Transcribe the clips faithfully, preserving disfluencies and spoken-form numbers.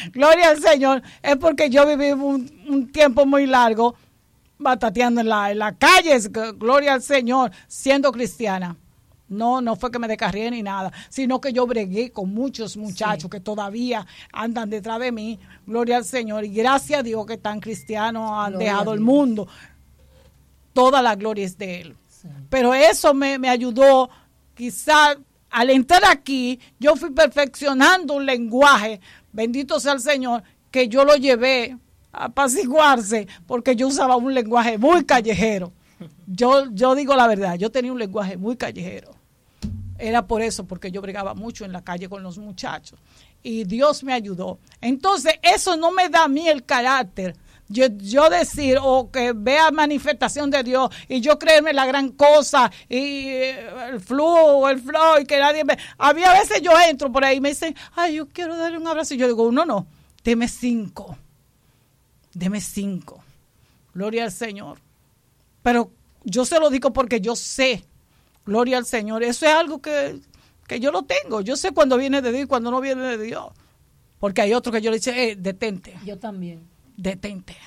gloria al Señor, es porque yo viví un, un tiempo muy largo batateando en la, en la calle, gloria al Señor, siendo cristiana. No, no fue que me descarrié ni nada, sino que yo bregué con muchos muchachos sí. que todavía andan detrás de mí, gloria al Señor, y gracias a Dios que tan cristianos han gloria dejado el mundo. Toda la gloria es de Él. Sí. Pero eso me, me ayudó, quizás al entrar aquí, yo fui perfeccionando un lenguaje, bendito sea el Señor, que yo lo llevé a apaciguarse, porque yo usaba un lenguaje muy callejero. Yo, yo digo la verdad, yo tenía un lenguaje muy callejero. Era por eso, porque yo bregaba mucho en la calle con los muchachos. Y Dios me ayudó. Entonces, eso no me da a mí el carácter. Yo, yo decir, o que vea manifestación de Dios, y yo creerme la gran cosa, y el flujo, el flow, y que nadie me... Había veces yo entro por ahí y me dicen, ay, yo quiero darle un abrazo. Y yo digo, no, no, deme cinco. Deme cinco. Gloria al Señor. Pero yo se lo digo porque yo sé, gloria al Señor, eso es algo que, que yo lo tengo. Yo sé cuando viene de Dios y cuando no viene de Dios. Porque hay otro que yo le dice, eh, detente. Yo también. Detente.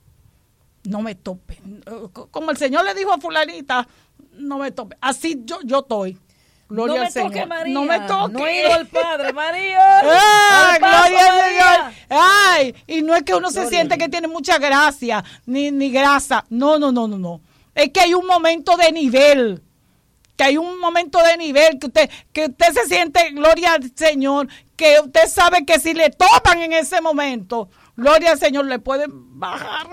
No me tope. Como el Señor le dijo a fulanita, no me tope. Así yo, yo estoy. Gloria no me al Señor. Toque, María. No me toque. No he ido al Padre, María. ¡Ah, gloria al Señor! Ay, y no es que uno gloria. se siente que tiene mucha gracia, ni, ni grasa. No, no, no, no, no. Es que hay un momento de nivel. Que hay un momento de nivel que usted, que usted se siente, gloria al Señor, que usted sabe que si le topan en ese momento, gloria al Señor, le pueden bajar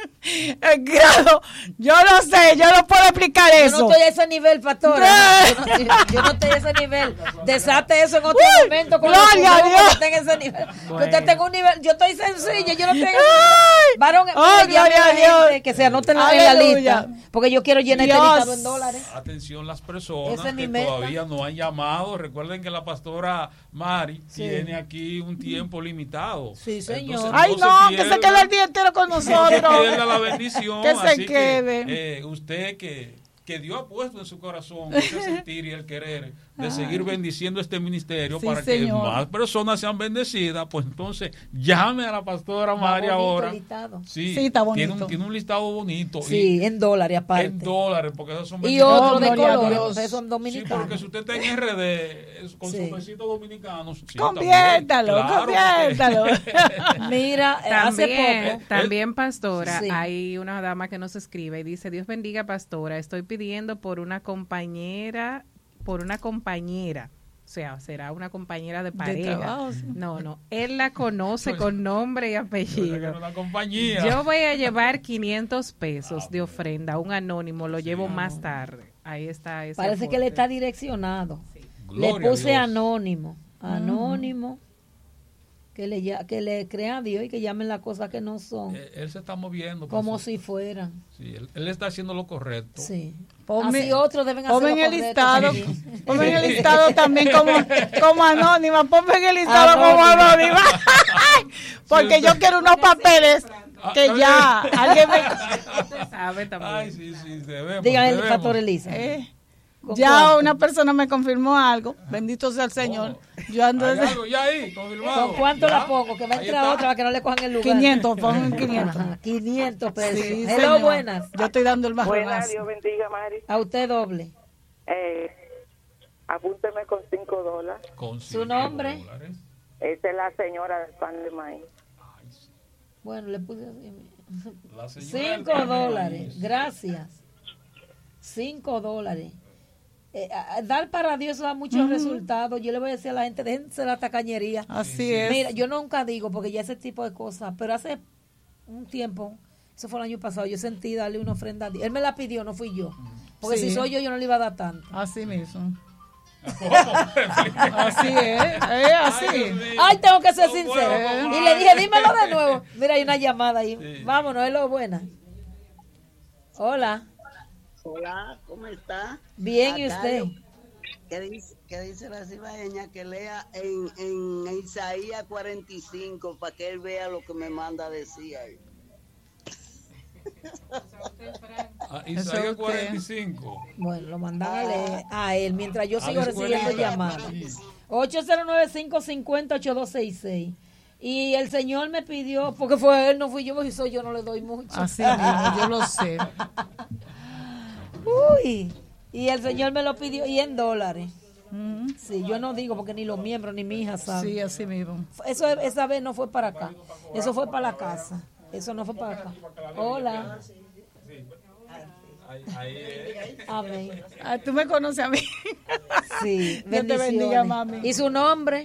el grado. Yo no sé, yo no puedo explicar eso. Yo no estoy a ese nivel, pastora. Yo no, yo, yo no estoy a ese nivel. Desate eso en otro Uy, momento. Con gloria a Dios. Que ese nivel. Bueno. Que usted tenga un nivel. Yo estoy sencilla, yo no tengo. Ay, varón, oh, gloria a Dios. Gente que se anoten en la lista. Porque yo quiero llenar Dios. Este listado en dólares. Atención las personas que todavía no han llamado. Recuerden que la pastora Mari sí. tiene aquí un tiempo limitado. Sí, señor. Entonces, Ay, no, se que se quede el día entero con nosotros. Que pierda la bendición. Que se así quede. Que, eh, usted que, que Dios ha puesto en su corazón ese sentir y el querer de seguir bendiciendo este ministerio sí, para señor. que más personas sean bendecidas, pues entonces llame a la pastora Mari ahora. Sí, sí, está bonito. Tiene un, tiene un listado bonito. Sí, y, en dólares aparte. En dólares, porque esos son y otro de colores, esos son dominicanos. Sí, porque si usted está en R D con sí. sus pesitos dominicanos, sí, conviértalo, claro, conviértalo. Mira, también, hace poco. También, pastora, sí. hay una dama que nos escribe y dice, Dios bendiga, pastora, estoy pidiendo por una compañera por una compañera, o sea, será una compañera de pareja. De trabajo, sí. No, no, él la conoce con nombre y apellido. Una compañía. Yo voy a llevar quinientos pesos de ofrenda, un anónimo, lo llevo sí, más tarde. Ahí está ese Parece aporte. Que le está direccionado. Sí. Le puse anónimo, anónimo. Uh-huh. Que le, que le crean a Dios y que llamen las cosas que no son. Él, él se está moviendo. Como si fueran. Sí, él, él está haciendo lo correcto. Sí. Ponme, Así otros deben hacer ponme lo en el correcto. listado, ponme en el listado también como, como anónima. Ponme en el listado anónima. como anónima. Porque sí, yo quiero unos papeles que ah, ya alguien me... Usted sabe también. Ay, sí, sí, debemos. Dígame el pastor Elisa. Eh. Ya cuánto? Una persona me confirmó algo, bendito sea el Señor. Oh, yo ando ¿hay algo ya ahí, confirmado? ¿Con cuánto ¿Ya? la pongo? Que va a entrar otra para que no le cojan el lugar. quinientos, pongan quinientos. Ajá, quinientos pesos. Sí, Hello, buenas. Yo estoy dando el marronazo. Buenas, Dios bendiga, Mari. A usted doble. Eh, apúnteme con cinco dólares. Con ¿Su nombre? Dólares. Esa es la señora del pan de maíz. Ay, sí. Bueno, le puse La cinco dólares. Gracias. Cinco dólares. Eh, dar para Dios da muchos uh-huh. resultados. Yo le voy a decir a la gente, déjense la tacañería. Así es. Mira, yo nunca digo, porque ya ese tipo de cosas, pero hace un tiempo, eso fue el año pasado, yo sentí darle una ofrenda a Dios. Él me la pidió, no fui yo. Porque sí. si soy yo, yo no le iba a dar tanto. Así mismo. Así es, eh, así. Ay, Ay, tengo que ser sincero. Y le dije, dímelo de nuevo. Mira, hay una llamada ahí. Sí. Vámonos, es lo buena. Hola. Hola, ¿cómo está? Bien, ¿y usted? ¿Qué dice, qué dice la cibaeña? Que lea en, en Isaías cuarenta y cinco para que él vea lo que me manda a decir ahí. Ah, Isaías cuarenta y cinco. Bueno, lo mandan a leer a él mientras yo sigo recibiendo llamadas. ocho cero nueve, cinco cinco cero, ocho dos seis seis. Y el Señor me pidió, porque fue él, no fui yo, porque soy yo, no le doy mucho. Así mismo, yo lo sé. Uy, y el Señor me lo pidió, y en dólares. Mm. Sí, yo no digo porque ni los miembros ni mi hija saben. Sí, así mismo. Eso esa vez no fue para acá, eso fue para la casa. Eso no fue para acá. Hola. Amén. Ah, tú me conoces a mí. Sí, Dios te bendiga, mami. ¿Y su nombre?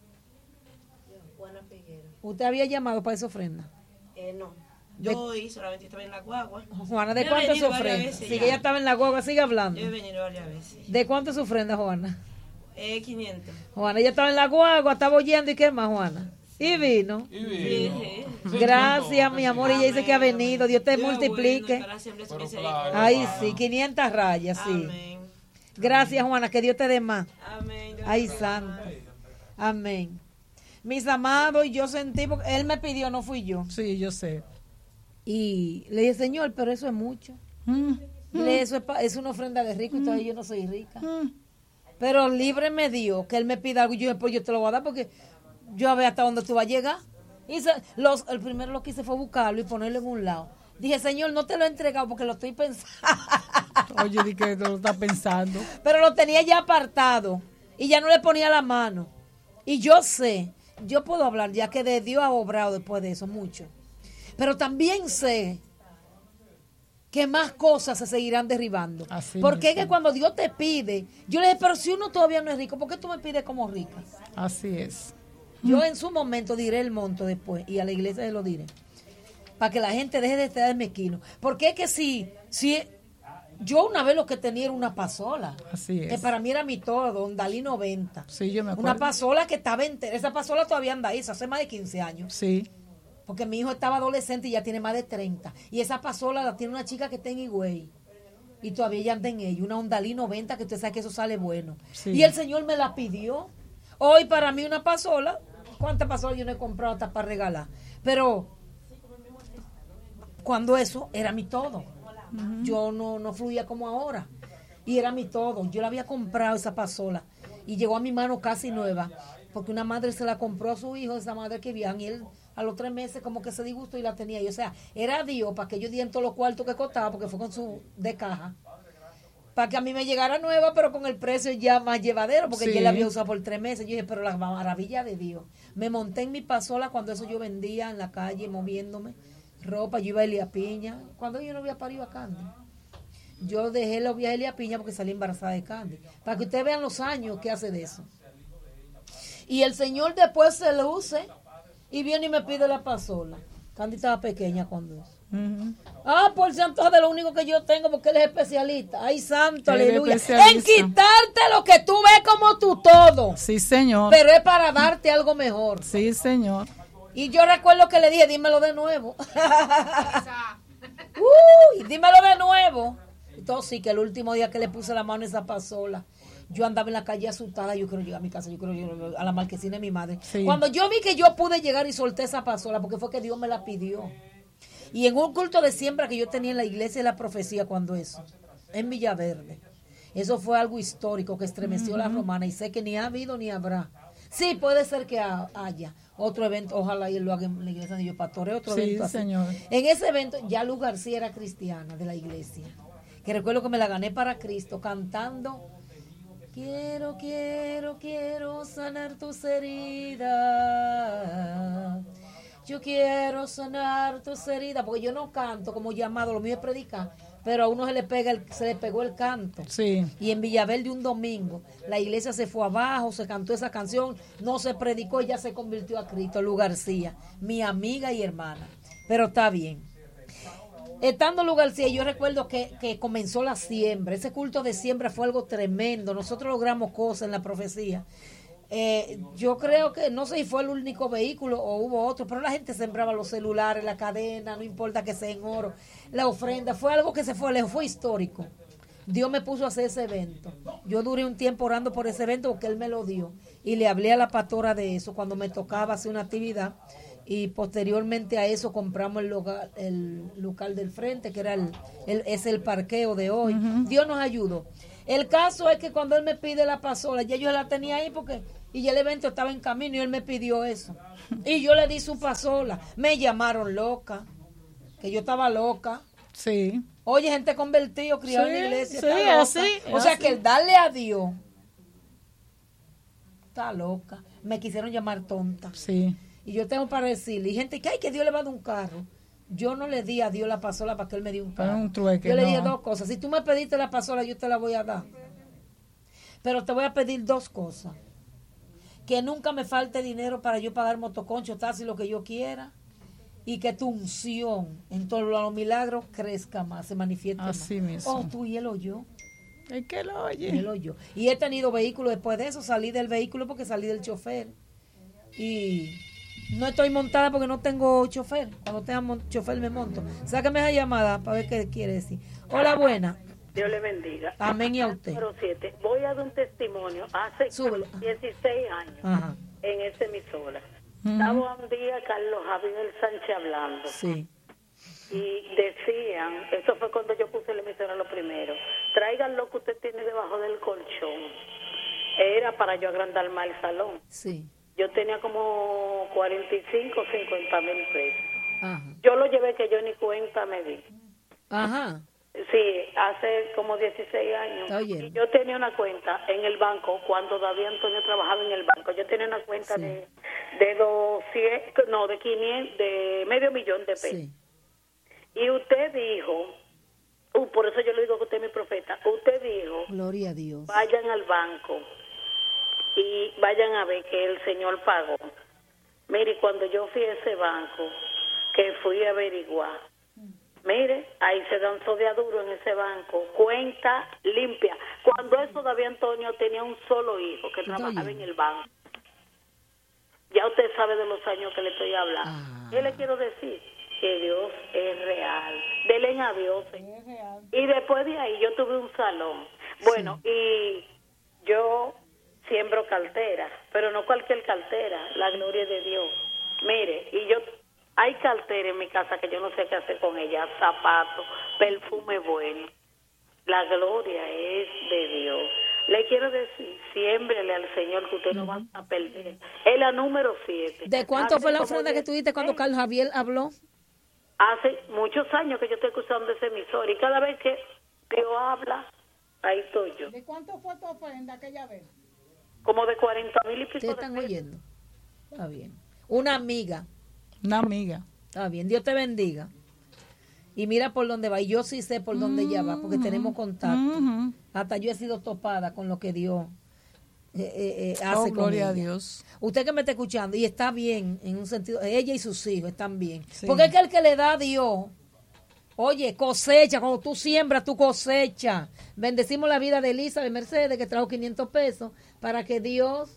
¿Usted había llamado para esa ofrenda? Eh, no. Yo de, solamente estaba en la guagua. Juana, ¿de cuánto es su ofrenda? Sí, que ella estaba en la guagua, sigue hablando. Yo he venido varias veces. ¿De cuánto es su ofrenda, Juana? Eh, quinientos. Juana, ella estaba en la guagua, estaba oyendo, ¿y qué más, Juana? Y vino. Y vino. Sí. Gracias, mi amor. Ella dice que ha venido. Dios te Dios multiplique. Bueno, Ay, sí, quinientas rayas, sí. Amén. Gracias, Juana, que Dios te dé más. Amén. Ay, santo. Amén. Mis amados, yo sentí, porque él me pidió, no fui yo. Sí, yo sé. Y le dije, Señor, pero eso es mucho. Mm. Le dije, eso es, pa, es una ofrenda de rico, mm. entonces yo no soy rica. Mm. Pero libre me dio que él me pida algo y yo dije, pues yo te lo voy a dar porque yo a ver hasta dónde tú vas a llegar. Y se, los, el primero lo que hice fue buscarlo y ponerlo en un lado. Dije, Señor, no te lo he entregado porque lo estoy pensando. Oye, di que lo estás pensando. Pero lo tenía ya apartado y ya no le ponía la mano. Y yo sé, yo puedo hablar ya que de Dios ha obrado después de eso mucho. Pero también sé que más cosas se seguirán derribando. Así porque es que cuando Dios te pide, yo le dije, pero si uno todavía no es rico, ¿por qué tú me pides como rica? Así es. Yo en su momento diré el monto después y a la iglesia se lo diré. Para que la gente deje de estar mezquino. Porque es que si, si yo una vez lo que tenía era una pasola. Así es. Que para mí era mi todo, un Dalí noventa. Sí, yo me acuerdo. Una pasola que estaba entera. Esa pasola todavía anda ahí, hace más de quince años. Sí. Porque mi hijo estaba adolescente y ya tiene más de treinta. Y esa pasola la tiene una chica que está en Higüey. Y todavía ya anda en ella. Una Ondalí noventa que usted sabe que eso sale bueno. Sí. Y el Señor me la pidió. Hoy para mí una pasola. ¿Cuántas pasolas yo no he comprado hasta para regalar? Pero cuando eso era mi todo. Uh-huh. Yo no, no fluía como ahora. Y era mi todo. Yo la había comprado esa pasola. Y llegó a mi mano casi nueva. Porque una madre se la compró a su hijo, esa madre que vivían. Y él a los tres meses como que se disgustó y la tenía. Y, o sea, era Dios para que yo diera todos los cuartos que costaba, porque fue con su de caja. Para que a mí me llegara nueva, pero con el precio ya más llevadero, porque sí. Yo la había usado por tres meses. Yo dije, pero la maravilla de Dios. Me monté en mi pasola cuando eso yo vendía en la calle, moviéndome. Ropa, yo iba a Elia Piña. Cuando yo no había parido a Candy. Yo dejé los viajes a Elia Piña porque salí embarazada de Candy. Para que ustedes vean los años que hace de eso. Y el Señor después se luce y viene y me pide la pasola. Candy estaba pequeña cuando eso. Uh-huh. Ah, por santo de lo único que yo tengo, porque él es especialista. Ay, santo, él aleluya. En quitarte lo que tú ves como tu todo. Sí, Señor. Pero es para darte algo mejor. Sí, Señor. Y yo recuerdo que le dije, dímelo de nuevo. Uy, dímelo de nuevo. Entonces sí, que el último día que le puse la mano a esa pasola, yo andaba en la calle asustada. Yo quiero llegar a mi casa, yo quiero llegar a la marquesina de mi madre. Sí. Cuando yo vi que yo pude llegar y solté esa pasola, porque fue que Dios me la pidió. Y en un culto de siembra que yo tenía en la iglesia de la profecía, cuando eso, en Villaverde, eso fue algo histórico que estremeció uh-huh. a la romana, y sé que ni ha habido ni habrá. Sí, puede ser que haya otro evento, ojalá y lo haga en la iglesia de yo pastoreo, otro sí, evento así. Señor. En ese evento ya Luz García era cristiana de la iglesia, que recuerdo que me la gané para Cristo cantando: quiero, quiero, quiero sanar tus heridas. Yo quiero sanar tus heridas, porque yo no canto como llamado, lo mío es predicar, pero a uno se le pega el, se le pegó el canto. Sí. Y en Villaverde un domingo, la iglesia se fue abajo, se cantó esa canción, no se predicó, ella se convirtió a Cristo. Luz García, mi amiga y hermana, pero está bien. Estando Luz García, yo recuerdo que, que comenzó la siembra, ese culto de siembra fue algo tremendo, nosotros logramos cosas en la profecía. Eh, yo creo que, no sé si fue el único vehículo o hubo otro, pero la gente sembraba los celulares, la cadena, no importa que sea en oro, la ofrenda, fue algo que se fue lejos, fue histórico. Dios me puso a hacer ese evento. Yo duré un tiempo orando por ese evento porque Él me lo dio. Y le hablé a la pastora de eso cuando me tocaba hacer una actividad. Y posteriormente a eso compramos el local, el local del frente, que era el, el es el parqueo de hoy. Uh-huh. Dios nos ayudó. El caso es que cuando Él me pide la pasola, ya yo la tenía ahí porque Y el evento estaba en camino y él me pidió eso. Y yo le di su pasola. Me llamaron loca, que yo estaba loca. Sí. Oye, gente convertida, criada sí, en la iglesia. Sí, está loca. así. O sea así. que el darle a Dios está loca. Me quisieron llamar tonta. Sí. Y yo tengo para decirle, y gente que hay que Dios le va a dar un carro. Yo no le di a Dios la pasola para que él me diera un carro. Un trueque, yo le no. dije dos cosas. Si tú me pediste la pasola, yo te la voy a dar. Pero te voy a pedir dos cosas. Que nunca me falte dinero para yo pagar motoconcho, taxi, lo que yo quiera. Y que tu unción en torno a los milagros crezca más, se manifieste Así más. mismo. Oh, tú y él oyó. Es que lo oye. Él oyó. Y he tenido vehículos después de eso. Salí del vehículo porque salí del chofer. Y no estoy montada porque no tengo chofer. Cuando tenga mon- chofer me monto. Sácame esa llamada para ver qué quiere decir. Hola, buena. Dios le bendiga. Amén y a usted. Número siete. Voy a dar un testimonio hace Súbelo. dieciséis años Ajá. en esa emisora. Ujú. Estaba un día Carlos Javier Sánchez hablando Sí. y decían, eso fue cuando yo puse la emisora lo primero, traigan lo que usted tiene debajo del colchón. Era para yo agrandar más el salón. Sí. Yo tenía como cuarenta y cinco, cincuenta mil pesos. Ajá. Yo lo llevé que yo ni cuenta me di. Ajá. Sí, hace como dieciséis años. Está oyendo. Y yo tenía una cuenta en el banco cuando David Antonio trabajaba en el banco. Yo tenía una cuenta Sí. de de doscientos, no, de quinientos, de medio millón de pesos. Sí. Y usted dijo, uh, por eso yo le digo que usted es mi profeta. Usted dijo, Gloria a Dios. vayan al banco y vayan a ver que el Señor pagó. Mire, cuando yo fui a ese banco, que fui a averiguar, mire, ahí se danzó de a duro en ese banco, cuenta limpia. Cuando eso David Antonio tenía un solo hijo que Está trabajaba bien. en el banco. Ya usted sabe de los años que le estoy hablando. Ah. ¿Qué le quiero decir? Que Dios es real. Denle a Dios. Y después de ahí yo tuve un salón. Bueno, y yo siembro cartera, pero no cualquier cartera, la gloria de Dios. Mire, y yo, hay cartera en mi casa que yo no sé qué hacer con ella, zapatos, perfume bueno. La gloria es de Dios. Le quiero decir, siémbrele al Señor que usted no va a perder. Es la número siete. ¿De cuánto Hace fue la como ofrenda que diez- tuviste cuando Carlos Javier habló? Hace muchos años que yo estoy escuchando ese emisor y cada vez que Dios habla, ahí estoy yo. ¿De cuánto fue tu ofrenda aquella vez? Como de cuarenta mil y pico. ¿Ustedes de están pesos. oyendo? Está bien. Una amiga. Una amiga. Está bien. Dios te bendiga. Y mira por dónde va. Y yo sí sé por dónde ella va, porque tenemos contacto. Ujú. Hasta yo he sido topada con lo que Dios eh, eh, eh, hace Oh, con gloria a ella. Dios. Usted que me está escuchando, y está bien, en un sentido, ella y sus hijos están bien. Sí. Porque es que el que le da a Dios, oye, cosecha, cuando tú siembras, tú cosecha. Bendecimos la vida de Elisa, de Mercedes, que trajo quinientos pesos, para que Dios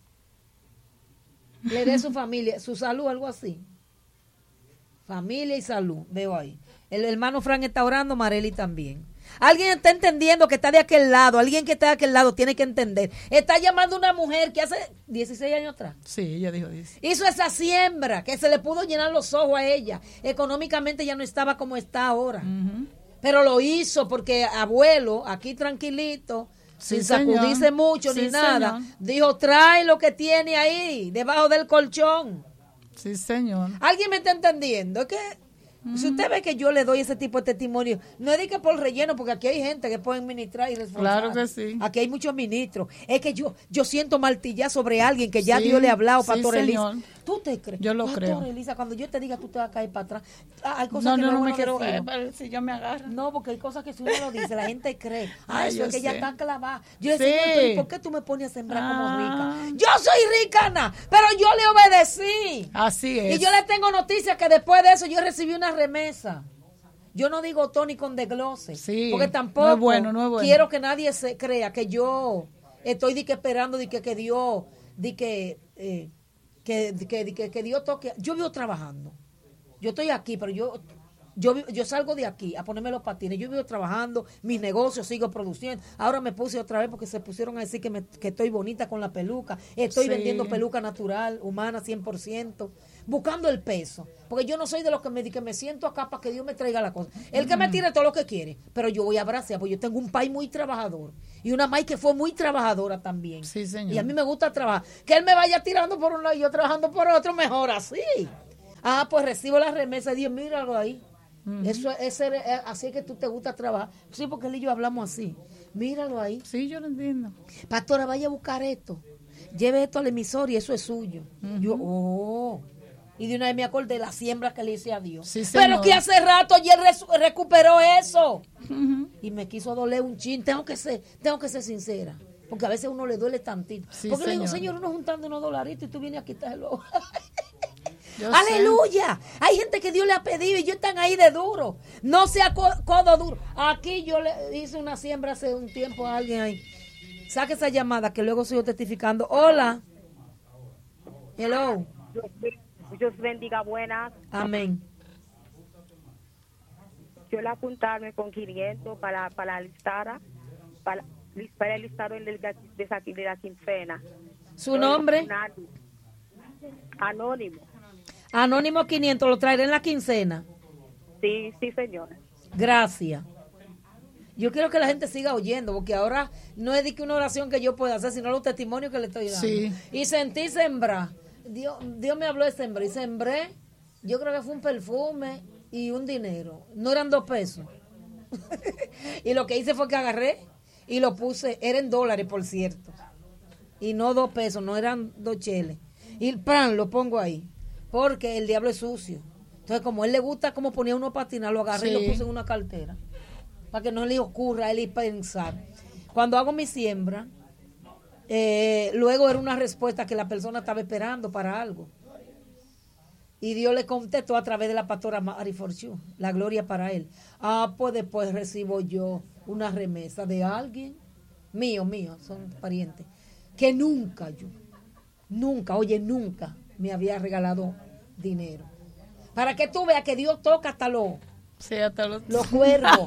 le dé su familia, su salud, algo así. Familia y salud, veo ahí. El hermano Frank está orando, Marely también. Alguien está entendiendo que está de aquel lado, alguien que está de aquel lado tiene que entender. Está llamando a una mujer que hace dieciséis años atrás Sí, ella dijo dice. hizo esa siembra, que se le pudo llenar los ojos a ella. Económicamente ya no estaba como está ahora. Ujú. Pero lo hizo porque abuelo, aquí tranquilito, Sí, sin señor. sacudirse mucho Sí, ni nada, señor. dijo, trae lo que tiene ahí, debajo del colchón. Sí, señor. ¿Alguien me está entendiendo? Es que si usted ve que yo le doy ese tipo de testimonio, no es de que por relleno, porque aquí hay gente que puede ministrar y reforzar. Claro que sí. Aquí hay muchos ministros. Es que yo yo siento martillar sobre alguien que ya Sí, Dios le ha hablado, sí, Pastor señor. Elisa. ¿Tú te crees? Yo lo Pastor creo. Elisa, cuando yo te diga, tú te vas a caer para atrás. Ah, hay cosas No, que no, no, no es me bueno quiero decirlo. ver, ver si yo me agarro. No, porque hay cosas que si uno lo dice, la gente cree. Ah, Ay, eso yo es que ella sé. está clavada. Yo le Sí. decía, "Pero, ¿y por qué tú me pones a sembrar Ah. como rica? Yo soy rica, Ana, pero yo le obedecí. Así es. Y yo le tengo noticias que después de eso yo recibí una remesa. Yo no digo Tony con desglose. Sí, porque tampoco no es bueno, no es bueno. quiero que nadie se crea que yo estoy di que esperando de que, que Dios, di que, eh, que, que, que, que Dios toque. Yo vivo trabajando. Yo estoy aquí, pero yo, yo, vi- yo salgo de aquí a ponerme los patines. Yo vivo trabajando, mis negocios sigo produciendo. Ahora me puse otra vez porque se pusieron a decir que, me, que estoy bonita con la peluca. Estoy Sí. vendiendo peluca natural, humana, cien por ciento. buscando el peso. Porque yo no soy de los que me, que me siento acá para que Dios me traiga la cosa. El que me tire todo lo que quiere, pero yo voy a abrazar, porque yo tengo un país muy trabajador. Y una maíz que fue muy trabajadora también. Sí, señor. Y a mí me gusta trabajar. Que él me vaya tirando por un lado y yo trabajando por otro, mejor así. Ah, pues recibo la remesa. Dios, míralo ahí. Uh-huh. Eso es, es, así es que tú te gusta trabajar. Sí, porque él y yo hablamos así. Míralo ahí. Sí, yo lo entiendo. Pastora, vaya a buscar esto. Lleve esto al emisor y eso es suyo. Uh-huh. Yo, oh. Y de una vez me acordé de la siembra que le hice a Dios. Sí, pero que hace rato y él re- recuperó eso. Uh-huh. Y me quiso doler un chin. Tengo que ser, tengo que ser sincera. Porque a veces uno le duele tantito. Sí, porque señor. Le digo, Señor, uno juntando unos dolaritos y tú vienes a quitarlo. Aleluya. Sé. Hay gente que Dios le ha pedido y ellos están ahí de duro. No sea co- codo duro. Aquí yo le hice una siembra hace un tiempo a alguien ahí. Saque esa llamada que luego sigo testificando. Hola. Hello. Dios bendiga, buenas. Amén. Yo le apuntarme con quinientos para, para la listada, para, para el listado de, de, de la quincena. ¿Su nombre? Anónimo. Anónimo quinientos, ¿lo traeré en la quincena? Sí, sí, señora. Gracias. Yo quiero que la gente siga oyendo, porque ahora no es de que una oración que yo pueda hacer, sino los testimonios que le estoy dando. Sí. Y sentí sembrar. Dios, Dios me habló de sembrar. Y sembré, yo creo que fue un perfume y un dinero. No eran dos pesos. Y lo que hice fue que agarré y lo puse, era en dólares, por cierto. Y no dos pesos, no eran dos cheles. Y ¡pran! Lo pongo ahí. Porque el diablo es sucio. Entonces, como a él le gusta como ponía uno patina, lo agarré sí. y lo puse en una cartera. Para que no le ocurra a él ir pensar. Cuando hago mi siembra, eh, luego era una respuesta que la persona estaba esperando para algo. Y Dios le contestó a través de la pastora Mari Forchu, la gloria para él. Ah, pues después recibo yo una remesa de alguien, mío, mío, son parientes, que nunca yo, nunca, oye, nunca me había regalado dinero. Para que tú veas que Dios toca hasta los sí, hasta los los cuervos.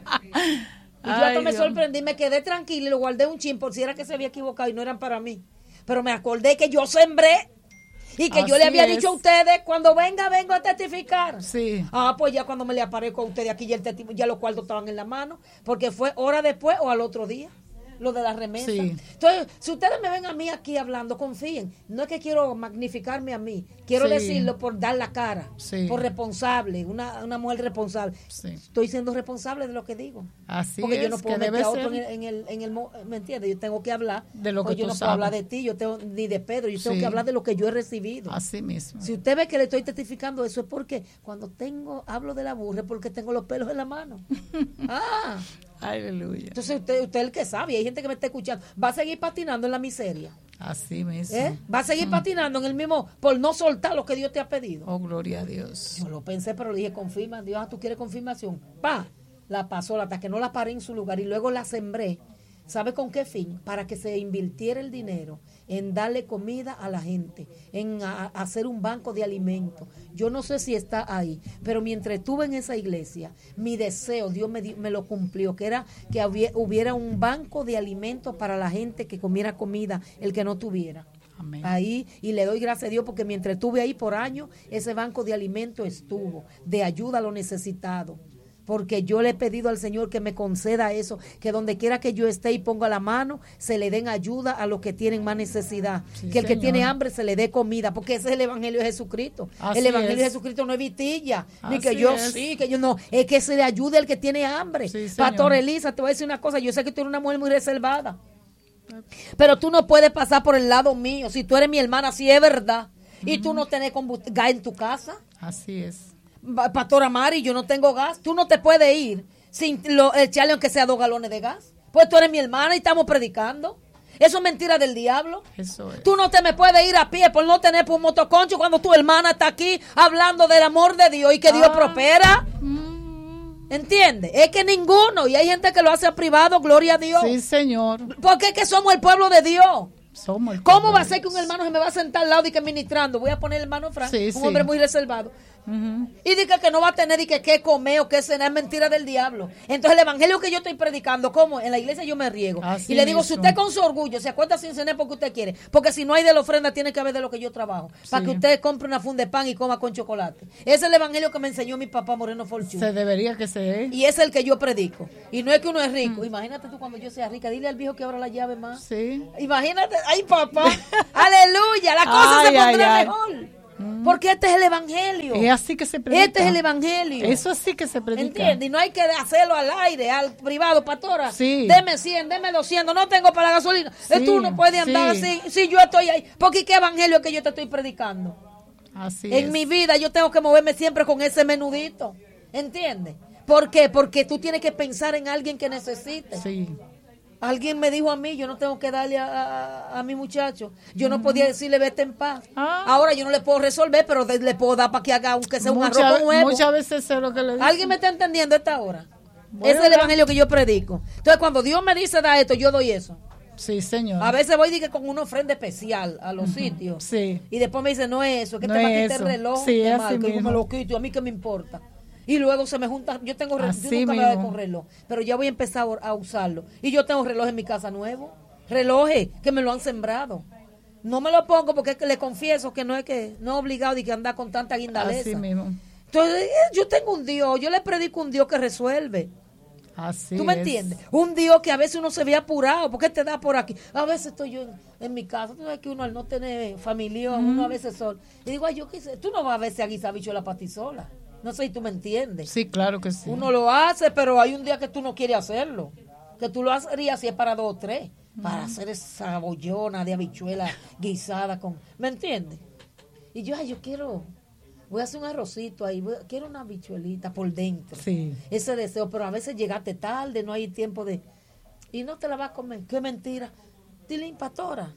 Y yo hasta me sorprendí, me quedé tranquila y lo guardé un chin por si era que se había equivocado y no eran para mí. Pero me acordé que yo sembré y que así yo le había es. dicho a ustedes, cuando venga, vengo a testificar. Sí. Ah, pues ya cuando me le aparezco a ustedes aquí, ya, el testi- ya los cuartos estaban en la mano, porque fue hora después o al otro día. Lo de la remesa. Sí. Entonces, si ustedes me ven a mí aquí hablando, confíen. No es que quiero magnificarme a mí. Quiero sí. decirlo por dar la cara. Sí. Por responsable. Una, una mujer responsable. Sí. Estoy siendo responsable de lo que digo. Así porque es, yo no puedo meter a otro ser. en el, en, el, en el... ¿Me entiendes? Yo tengo que hablar. De lo que yo tú no sabes. puedo hablar de ti, yo tengo, ni de Pedro. Yo tengo sí. que hablar de lo que yo he recibido. Así mismo. Si usted ve que le estoy testificando eso, es porque cuando tengo hablo de la burra, es porque tengo los pelos en la mano. Ah. Aleluya. Entonces usted, usted es el que sabe, hay gente que me está escuchando, va a seguir patinando en la miseria. Así mismo. ¿Eh? Va a seguir mm. patinando en el mismo, por no soltar lo que Dios te ha pedido. Oh, gloria a Dios. Yo lo pensé, pero le dije, confirma, Dios, ah, tú quieres confirmación. Pa, la pasó hasta que no la paré en su lugar y luego la sembré. ¿Sabe con qué fin? Para que se invirtiera el dinero en darle comida a la gente, en a, a hacer un banco de alimentos. Yo no sé si está ahí, pero mientras estuve en esa iglesia, mi deseo, Dios me, me lo cumplió, que era que hubiera, hubiera un banco de alimentos para la gente que comiera comida, el que no tuviera. Amén. Ahí, y le doy gracias a Dios porque mientras estuve ahí por años, ese banco de alimentos estuvo, de ayuda a los necesitados. Porque yo le he pedido al Señor que me conceda eso, que donde quiera que yo esté y ponga la mano, se le den ayuda a los que tienen más necesidad. Sí, que el señor. Que tiene hambre se le dé comida, porque ese es el Evangelio de Jesucristo. Así el Evangelio es. De Jesucristo no es vitilla, Así ni que yo es. Sí, que yo no, es que se le ayude al que tiene hambre. Sí, Pastor Elisa, te voy a decir una cosa, yo sé que tú eres una mujer muy reservada, pero tú no puedes pasar por el lado mío, si tú eres mi hermana, si es verdad, uh-huh. y tú no tenés gas en tu casa. Así es. Pastora Mari, yo no tengo gas. Tú no te puedes ir sin lo, echarle aunque sea dos galones de gas. Pues tú eres mi hermana y estamos predicando. Eso es mentira del diablo. Eso es. Tú no te me puedes ir a pie por no tener un motoconcho cuando tu hermana está aquí hablando del amor de Dios y que Dios ah. prospera. Mm. ¿Entiendes? Es que ninguno. Y hay gente que lo hace a privado, gloria a Dios. Sí, Señor. Porque es que somos el pueblo de Dios. Somos el ¿Cómo va a ser que un hermano se me va a sentar al lado y que ministrando? Voy a poner el hermano Frank, sí, un sí. hombre muy reservado. Uh-huh. Y dice que no va a tener y que qué comer o qué cenar, es mentira del diablo. Entonces el evangelio que yo estoy predicando, ¿cómo? En la iglesia yo me riego. Así y le digo, mismo. Si usted con su orgullo se acuesta sin cenar porque usted quiere, porque si no hay de la ofrenda tiene que haber de lo que yo trabajo, sí. Para que usted compre una funda de pan y coma con chocolate. Ese es el evangelio que me enseñó mi papá Moreno Forchú. Se debería que ser. Y es el que yo predico. Y no es que uno es rico. Mm. Imagínate tú cuando yo sea rica, dile al viejo que abra la llave más. Sí. Imagínate, ay papá, aleluya, la cosa ay, se pondrá ay, mejor. Ay. Porque este es el evangelio. Es así que se predica. Este es el evangelio. Eso sí que se predica. ¿Entiendes? Y no hay que hacerlo al aire, al privado, pastora. Sí. Deme cien, deme doscientos, no tengo para la gasolina. Sí, tú no puedes andar sí. así. Si yo estoy ahí, porque ¿qué evangelio que yo te estoy predicando? Así en es. mi vida yo tengo que moverme siempre con ese menudito. ¿Entiendes? ¿Por qué? Porque tú tienes que pensar en alguien que necesite. Sí. Alguien me dijo a mí, yo no tengo que darle a, a, a mi muchacho. Yo no podía decirle vete en paz. Ah. Ahora yo no le puedo resolver, pero de, le puedo dar para que haga aunque sea un Mucha, arroz con huevo. Muchas veces es lo que le digo. ¿Alguien me está entendiendo a esta hora? Bueno, ese es el evangelio que yo predico. Entonces cuando Dios me dice da esto, yo doy eso. Sí, señor. A veces voy y digo con una ofrenda especial a los uh-huh. sitios. Sí. Y después me dice no es eso, que no te va a quitar el reloj. Sí, es mal, que yo me lo quito, a mí que me importa. Y luego se me junta, yo tengo reloj, yo nunca me voy con reloj, pero ya voy a empezar a usarlo. Y yo tengo reloj en mi casa nuevo, relojes que me lo han sembrado. No me lo pongo porque es que le confieso que no es que no es obligado de que andar con tanta guindaleza. Así mismo. Entonces, yo tengo un Dios, yo le predico un Dios que resuelve. Así ¿Tú me es. entiendes? Un Dios que a veces uno se ve apurado, porque te da por aquí. A veces estoy yo en, en mi casa, tú sabes que uno al no tener familia, mm. uno a veces solo. Y digo, ay, yo qué sé, tú no vas a veces a guisar bichuela para ti sola. No sé si tú me entiendes. Sí, claro que sí. Uno lo hace, pero hay un día que tú no quieres hacerlo. Que tú lo harías si es para dos o tres. Mm. Para hacer esa bollona de habichuela guisada con... ¿Me entiendes? Y yo, ay, yo quiero... Voy a hacer un arrocito ahí. Voy, quiero una habichuelita por dentro. Sí. Ese deseo. Pero a veces llegaste tarde, no hay tiempo de... Y no te la vas a comer. Qué mentira. Dile, impastora.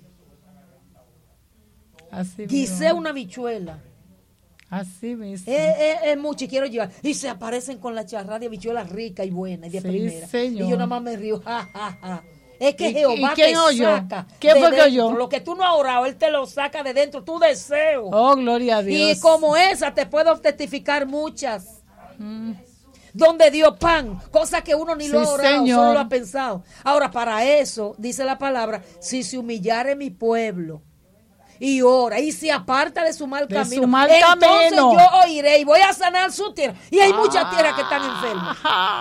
Así Guisé mismo. Una habichuela. Así mismo. Es, es, es mucho y quiero llevar. Y se aparecen con la charra de habichuelas rica y buena y de sí, primera. Señor. Y yo nada más me río. Ja, ja, ja. Es que Jehová te oyó? saca. ¿Quién fue que oyó? Lo que tú no has orado, Él te lo saca de dentro, tu deseo. Oh, gloria a Dios. Y como esa te puedo testificar muchas. Mm. Donde dio pan, cosa que uno ni sí, lo ha orado, señor. Solo lo ha pensado. Ahora, para eso, dice la palabra, si se humillare mi pueblo y ora y se aparta de su mal de camino, su mal entonces camino. yo oiré y voy a sanar su tierra. Y hay ah, muchas tierras que están enfermas.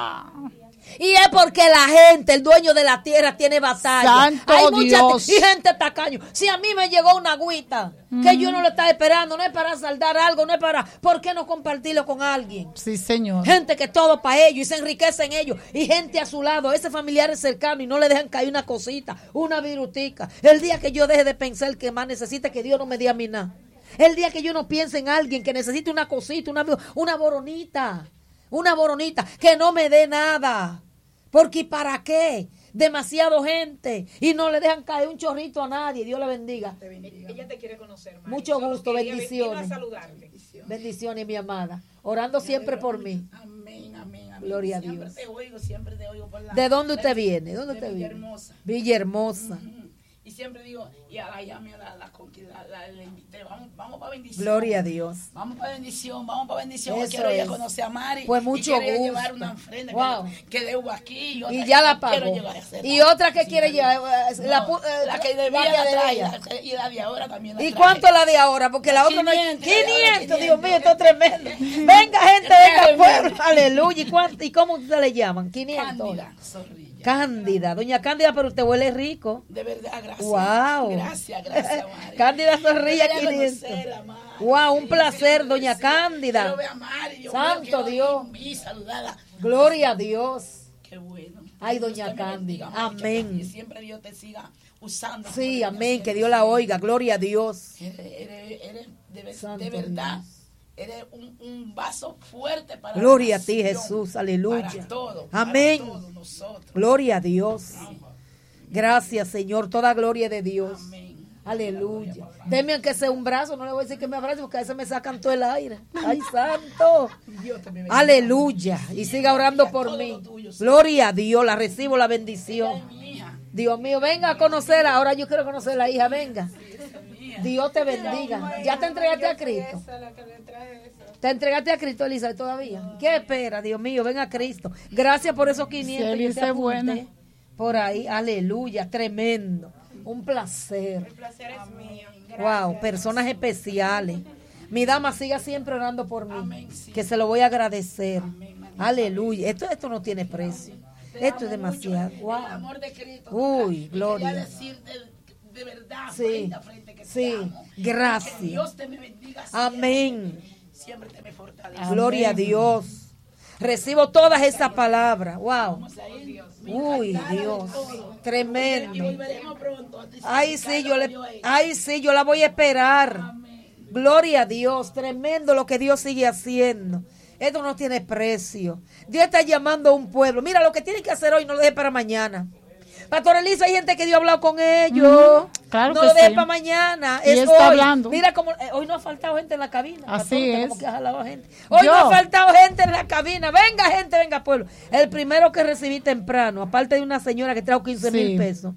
Y es porque la gente, el dueño de la tierra, tiene batalla. Santo hay mucha Dios. Y gente tacaño. Si a mí me llegó una agüita mm. que yo no lo estaba esperando, no es para saldar algo, no es para... ¿Por qué no compartirlo con alguien? Sí, señor. Gente que todo para ellos y se enriquece en ellos. Y gente a su lado, ese familiar es cercano y no le dejan caer una cosita, una virutica. El día que yo deje de pensar que más necesita, que Dios no me dé a mí nada. El día que yo no piense en alguien que necesite una cosita, una, una boronita. Una boronita que no me dé nada. Porque ¿para qué? Demasiado gente y no le dejan caer un chorrito a nadie. Dios la bendiga. Te bendiga. Ella te quiere conocer, Mari. Mucho gusto, bendiciones. Bendiciones. Bendiciones, mi amada. Orando siempre por mí. Amén, amén, amén. Gloria a siempre Dios. Te oigo, siempre te oigo por la, ¿De dónde usted viene? ¿Dónde de usted viene? Villahermosa. Villahermosa. Uh-huh. Y siempre digo, y a la llame a la, la, la, la, la invité, vamos, vamos para bendición. Gloria a Dios. Vamos para bendición, vamos para bendición. Eso quiero ir a es. conocer a Mari. Pues mucho y quiero gusto. llevar una ofrenda wow. que, que debo aquí. Y, otra y ya que la pagó. Y otra que sí, quiere llevar. No, la, eh, la que debía la trae, la, y la de ahora también la ¿Y trae. cuánto la de ahora? Porque la otra no es quinientos, Dios mío, esto es tremendo. Venga, gente, venga, pueblo. Aleluya. ¿Y, cuánto, ¿Y cómo ustedes le llaman? quinientos. Cándida, Zorrilla. Cándida, doña Cándida, pero usted huele rico. De verdad, gracias. Wow. Gracias, gracias, Mari. Cándida Zorrilla quinientos. Wow, un placer, doña Cándida. Quiero ver a Mari, yo Santo Dios. Y saludarla. Gloria a Dios. Qué bueno. Ay, doña Cándida. Amén. Que siempre Dios te siga usando. Sí, amén. Que Dios la oiga. Gloria a Dios. Eres, eres, eres de, de verdad. Dios. Eres un, un vaso fuerte para Gloria a ti, Jesús. Aleluya. Para todo, amén. Para todos nosotros. Gloria a Dios. Sí. Gracias, Señor. Toda gloria de Dios. Amén. Aleluya. Deme aunque sea un brazo, no le voy a decir que me abrace porque a veces me sacan todo el aire. ¡Ay, santo! Aleluya. Y siga orando por mí. Gloria a Dios, la recibo la bendición. Dios mío, venga a conocerla. Ahora yo quiero conocer a la hija, venga. Dios te bendiga. ¿Ya te entregaste a Cristo? ¿Te entregaste a Cristo, Elizabeth, todavía? ¿Qué espera, Dios mío? Ven a Cristo. Gracias por esos quinientos. Sí, Yo te apunté buena. por ahí. Aleluya, tremendo. Un placer. El placer es mío. Wow, personas especiales. Mi dama, siga siempre orando por mí. Que se lo voy a agradecer. Aleluya. Esto, esto no tiene precio. Esto es demasiado. Wow. El amor de Cristo. Uy, gloria. Quería decirte de verdad, Sí, frente a frente, que sí. te amo. Gracias. Que Dios te me bendiga siempre. Amén. Siempre te me fortalece. Gloria a Dios. Recibo todas esas palabras. Wow. Uy, Dios. Tremendo. Ay, sí, yo le, ay, sí, yo la voy a esperar. Gloria a Dios. Tremendo lo que Dios sigue haciendo. Esto no tiene precio. Dios está llamando a un pueblo. Mira, lo que tiene que hacer hoy no lo deje para mañana. Pastor Elisa, hay gente que Dios ha hablado con ellos. Mm, claro no que lo deje sí. para mañana. Y Es está hoy. hablando. Mira cómo eh, hoy no ha faltado gente en la cabina. Así Pastor, usted es. como que ha jalado gente. Hoy Yo. no ha faltado gente en la cabina. Venga, gente, venga, pueblo. El primero que recibí temprano, aparte de una señora que trajo quince mil Sí. pesos.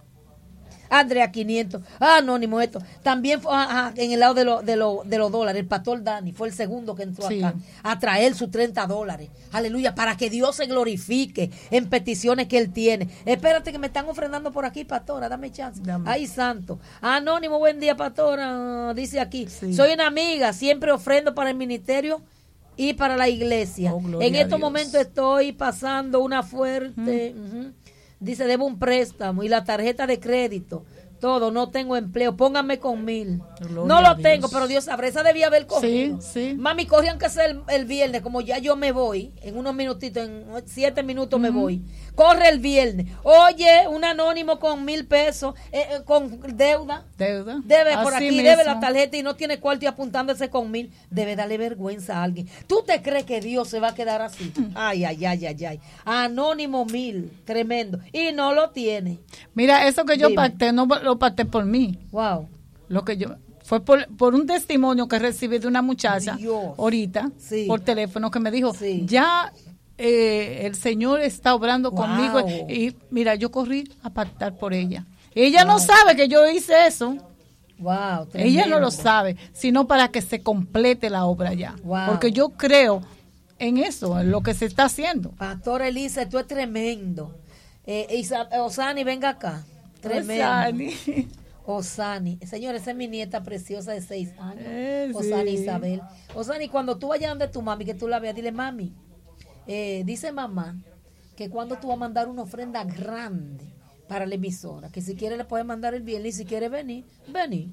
Andrea, quinientos. Ah, anónimo esto. También fue ajá, en el lado de, lo, de, lo, de los dólares. El pastor Dani fue el segundo que entró Sí. acá a traer sus treinta dólares. Aleluya, para que Dios se glorifique en peticiones que él tiene. Espérate que me están ofrendando por aquí, pastora. Dame chance. Dame. Ay, santo. Anónimo, buen día, pastora. Dice aquí. Sí. Soy una amiga. Siempre ofrendo para el ministerio y para la iglesia. Oh, gloria en a estos Dios. momentos estoy pasando una fuerte... ujú. Dice, debo un préstamo y la tarjeta de crédito. Todo, no tengo empleo. Pónganme con mil. Gloria no a lo Dios. tengo, pero Dios sabrá. Esa debía haber cogido. Sí, sí. Mami, corre aunque sea el, el viernes. Como ya yo me voy, en unos minutitos, en siete minutos me voy. Corre el viernes. Oye, un anónimo con mil pesos, eh, eh, con deuda. Deuda. Debe por Así aquí, mismo. debe la tarjeta y no tiene cuarto y apuntándose con mil. Debe darle vergüenza a alguien. ¿Tú te crees que Dios se va a quedar así? Ay, ay, ay, ay, ay. Anónimo mil, tremendo. Y no lo tiene. Mira, eso que yo Dime. pacté, no lo pacté por mí. Wow. Lo que yo fue por, por un testimonio que recibí de una muchacha Dios. ahorita Sí. por teléfono que me dijo, Sí. ya eh, el Señor está obrando Wow. conmigo y mira, yo corrí a pactar por ella. Ella no sabe que yo hice eso. Wow. Ella no lo tremendo. sabe, sino para que se complete la obra ya. Wow. Porque yo creo en eso, en lo que se está haciendo. Pastor Elisa, esto es tremendo. Eh, Isa- Osani, venga acá. Tremendo. Osani. Osani. Señores, esa es mi nieta preciosa de seis años. Eh, Osani sí. Isabel. Osani, cuando tú vayas donde tu mami, que tú la veas, dile, mami, eh, dice mamá que cuando tú vas a mandar una ofrenda grande para la emisora, que si quiere le puedes mandar el viernes y si quiere venir, venir.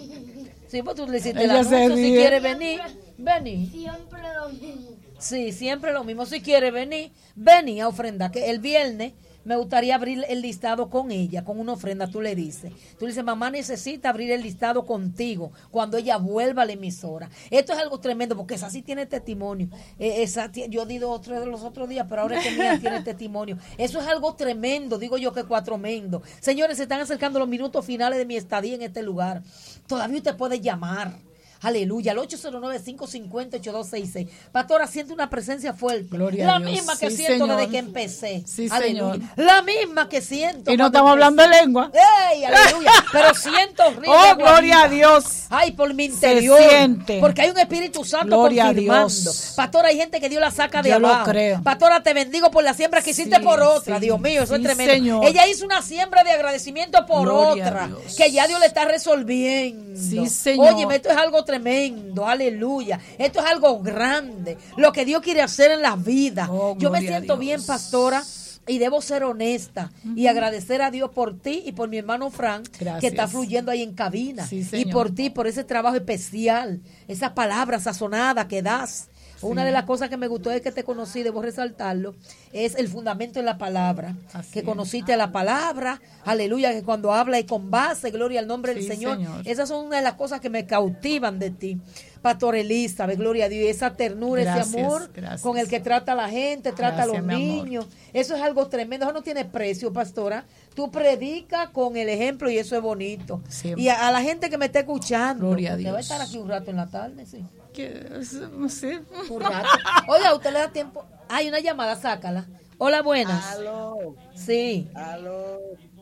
Sí, pues tú le hiciste el Ella se anuncio, si ríe. quiere venir, venir. Siempre lo mismo. Sí, siempre lo mismo. Si quiere venir, venir a ofrendar. Que el viernes me gustaría abrir el listado con ella, con una ofrenda, tú le dices. Tú le dices, mamá necesita abrir el listado contigo cuando ella vuelva a la emisora. Esto es algo tremendo porque esa sí tiene testimonio. Eh, esa, ti- yo digo otro de los otros días, pero ahora es que mía tiene testimonio. Eso es algo tremendo, digo yo que cuatromendo. Señores, se están acercando los minutos finales de mi estadía en este lugar. Todavía usted puede llamar. Aleluya, al ocho cero nueve, cinco cinco cero, ocho dos seis seis. Pastora, siento una presencia fuerte. Gloria la a Dios. misma que Sí, siento señor. desde que empecé. Sí, Aleluya. señor. La misma que siento. Y no cuando estamos hablando de empecé. lengua. ¡Ey, aleluya! Pero siento río Oh, de agua gloria viva. a Dios. Ay, por mi Se interior. siente. Porque hay un Espíritu Santo Gloria a confirmando. Dios. Pastora, hay gente que Dios la saca de Yo lo abajo. creo. Pastora, te bendigo por la siembra que hiciste Sí, por otra. sí. Dios mío, eso Sí, es tremendo. señor. Ella hizo una siembra de agradecimiento por Gloria a otra. Dios. Que ya Dios le está resolviendo. Sí, señor. Óyeme, esto es algo tremendo. Aleluya. Esto es algo grande. Lo que Dios quiere hacer en la vida. Oh, Yo me gloria a siento Dios. bien, pastora. Y debo ser honesta y agradecer a Dios por ti y por mi hermano Frank, Gracias. que está fluyendo ahí en cabina. Sí, Y señor. por ti, por ese trabajo especial, esa palabra sazonada que das. Una de las cosas que me gustó es que te conocí, debo resaltarlo, es el fundamento en la palabra. Así que es. conociste la palabra, aleluya, que cuando habla y con base, gloria al nombre del Sí, Señor. señor. Esas son una de las cosas que me cautivan de ti. Pastor Elizabeth, gloria a Dios, y esa ternura, Gracias, ese amor gracias. con el que trata a la gente, trata Gracias, a los mi amor. niños. Eso es algo tremendo, eso no tiene precio, pastora. Tú predicas con el ejemplo y eso es bonito. Siempre. Y a, a la gente que me está escuchando, Gloria a que va a Dios. estar aquí un rato en la tarde, sí. Que, sí. Un rato. Oiga, usted le da tiempo. Hay una llamada, sácala. Hola, buenas. Aló, Sí. aló.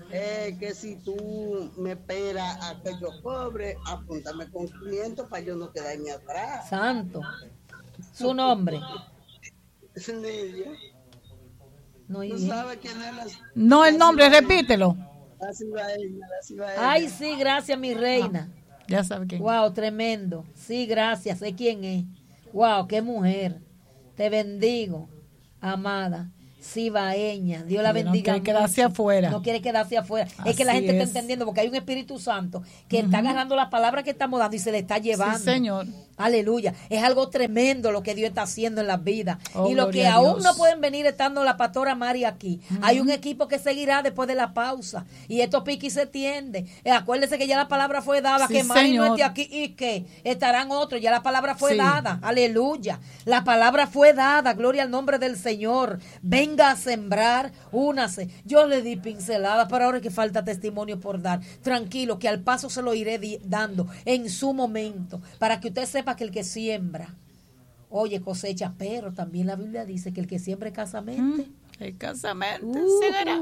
Eh, que si tú me esperas a que yo cobre, apúntame con quinientos para yo no quedarme atrás. Santo. Su nombre. Nidia. No, ¿Tú sabes quién es la... No, el nombre, repítelo. La cibaeña, la cibaeña. Ay, sí, gracias, mi reina. Ah, ya sabe quién. Wow, tremendo. Sí, gracias, sé quién es. Wow, qué mujer. Te bendigo, amada. Cibaeña, Dios la bendiga. No quiere quedarse afuera. No quiere quedarse afuera. Así es que la gente es. está entendiendo porque hay un Espíritu Santo que Uh-huh. está agarrando las palabras que estamos dando y se le está llevando. Sí, Señor. Aleluya. Es algo tremendo lo que Dios está haciendo en las vidas. Oh, y lo que gloria a aún Dios. no pueden venir estando la pastora Mari aquí. Uh-huh. Hay un equipo que seguirá después de la pausa. Y esto pique y se tiende. Eh, acuérdese que ya la palabra fue dada, Sí, que Mari Señor. no esté aquí y que estarán otros. Ya la palabra fue Sí. dada. Aleluya. La palabra fue dada. Gloria al nombre del Señor. Venga a sembrar, únase. Yo le di pinceladas, pero ahora es que falta testimonio por dar. Tranquilo, que al paso se lo iré di- dando en su momento. Para que usted sepa que el que siembra, oye, cosecha, pero también la Biblia dice que el que siembra escasamente, escasamente uh, segará.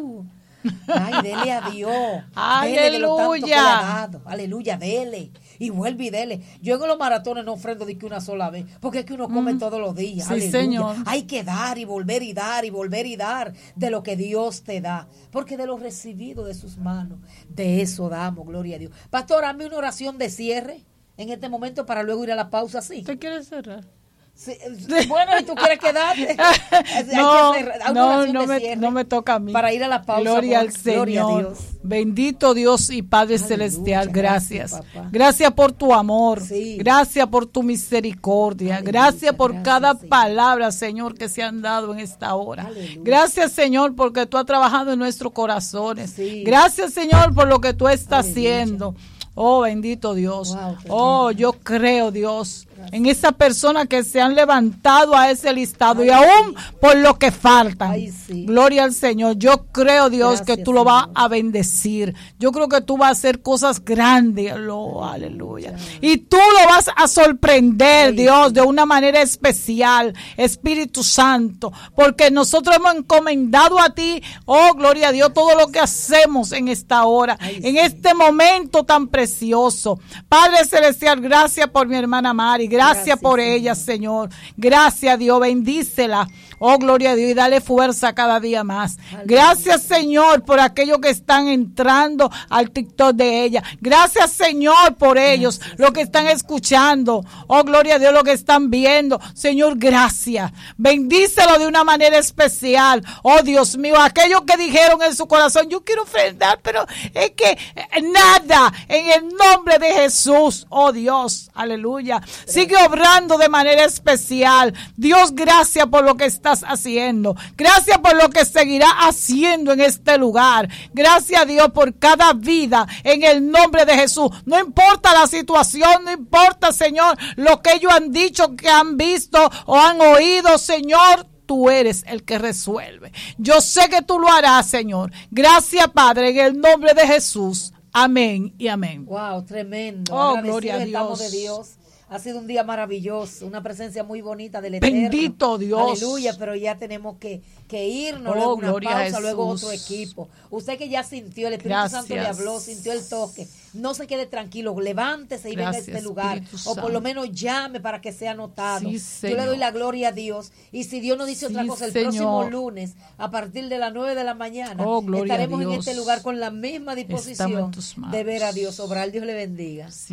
Ay, dele a Dios. Dele de lo tanto que le ha Aleluya. dado. Aleluya, dele. Y vuelve y dele. Yo en los maratones no ofrendo de que una sola vez, porque es que uno come Mm. todos los días. Sí, Aleluya. Señor. Hay que dar y volver y dar y volver y dar de lo que Dios te da. Porque de lo recibido de sus manos, de eso damos, gloria a Dios. Pastor, hazme una oración de cierre en este momento para luego ir a la pausa, ¿sí? ¿Usted quiere cerrar? Sí, bueno, ¿y tú quieres quedarte? Hay que No, cerrar. Haz una no, oración no de me, cierre no me toca a mí. para ir a la pausa. Gloria amor. al Señor. Gloria a Dios. Bendito Dios y Padre Aleluya, Celestial, gracias. gracias, papá. Gracias por tu amor. Sí. Gracias por tu misericordia. Aleluya, gracias por gracias, cada Señor. palabra, Señor, que se han dado en esta hora. Aleluya. Gracias, Señor, porque tú has trabajado en nuestros corazones. Sí. Gracias, Señor, por lo que tú estás Aleluya. haciendo. Oh, bendito Dios. Wow, oh, yo creo, Dios, en esas personas que se han levantado a ese listado. Ay, y aún sí. por lo que faltan. Ay, sí. Gloria al Señor. Yo creo, Dios, Gracias, que tú lo vas Señor. a bendecir. Yo creo que tú vas a hacer cosas grandes. Lo- aleluya. Y tú lo vas a sorprender, Ay, Dios, sí. de una manera especial, Espíritu Santo, porque nosotros hemos encomendado a ti, oh, gloria a Dios, todo lo que hacemos en esta hora, Ay, en sí. este momento tan precioso. Padre Celestial, gracias por mi hermana Mari, gracias, Gracias, por Señor. ella, Señor. Gracias, Dios, bendícela. Oh, gloria a Dios, y dale fuerza cada día más. Aleluya. Gracias, Señor, por aquellos que están entrando al TikTok de ella. Gracias, Señor, por ellos, los que están escuchando. Oh, gloria a Dios, lo que están viendo. Señor, gracias. Bendícelo de una manera especial. Oh, Dios mío, aquellos que dijeron en su corazón, yo quiero ofrendar, pero es que eh, nada, en el nombre de Jesús. Oh, Dios, aleluya. Sigue obrando de manera especial. Dios, gracias por lo que estás haciendo. Gracias por lo que seguirá haciendo en este lugar. Gracias a Dios por cada vida en el nombre de Jesús. No importa la situación, no importa, Señor, lo que ellos han dicho, que han visto o han oído, Señor. Tú eres el que resuelve. Yo sé que tú lo harás, Señor. Gracias, Padre, en el nombre de Jesús. Amén y amén. Wow, tremendo. Oh, Agradecidos gloria a estamos Dios. de Dios. Ha sido un día maravilloso, una presencia muy bonita del Eterno. Bendito Dios. Aleluya, pero ya tenemos que, que irnos, Oh, luego una gloria a pausa, luego Jesús. otro equipo. Usted que ya sintió, el Espíritu Gracias. Santo le habló, sintió el toque. No se quede tranquilo, levántese y venga a Gracias, este lugar. Espíritu O por lo Santo. menos llame para que sea notado. Sí, Yo le Señor. doy la gloria a Dios. Y si Dios nos dice Sí, otra cosa, el Señor. próximo lunes, a partir de las nueve de la mañana, Oh, gloria a estaremos en Dios. este lugar con la misma Estamos disposición en tus manos. de ver a Dios obrar. Dios le bendiga.